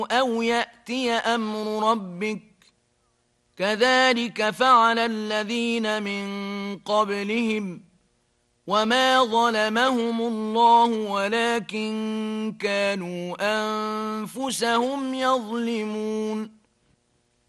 أو يأتي أمر ربك كذلك فعل الذين من قبلهم وما ظلمهم الله ولكن كانوا أنفسهم يظلمون